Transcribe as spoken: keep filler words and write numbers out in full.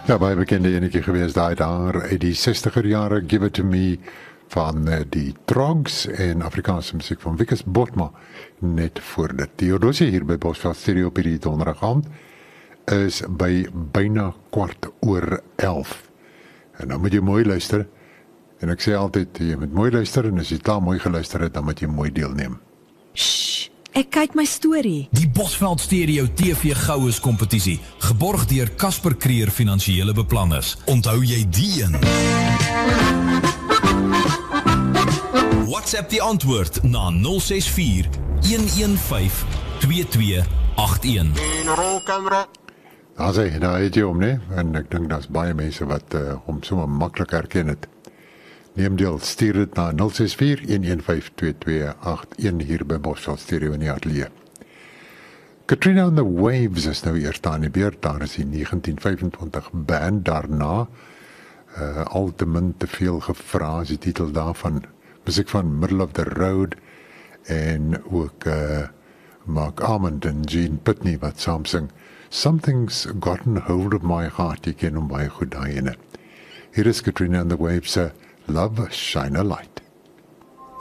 Ja, baie bekende enetjie gewees daai daar uit die sestiger jare, Give It To Me van uh, die Trogs en Afrikaanse musiek van Wikus Botma net voor dit. Theodosie hier by Bosveld Stereo op hierdie donderdag aand is by byna kwart oor elf. En dan moet jy mooi luister. En ek sê altyd, jy moet mooi luister en as jy klaar mooi geluister het, dan moet jy mooi deelneem. Shh, ek kyk my storie. Die Bosveld Stereo T V Goues kompetisie, geborg deur Casper Creer Finansiële Beplanners. Onthou jy die een? WhatsApp die antwoord na nul ses vier, een een vyf, twee twee agt een. Daar sê, daar het jy om, nee? En ek dink daar's baie mense wat uh, hom sommer maklik herken het. Neem deel, stuur dit na nul ses vier, een een vyf, twee twee agt een hier by Bosveld Stereo in die atelier. Katrina and the Waves is nou eers daar in die beurt, daar is die negentien vyfentwintig band daarna, uh, al te min te veel gevra, is die titel daarvan, musiek van Middle of the Road, en ook uh, Mark Armand en Gene Pitney wat saam sing, Something's Gotten Hold of My Heart, jy ken hom baie goed daar ene. Hier is Katrina and the Waves, uh, Love Shine a Light.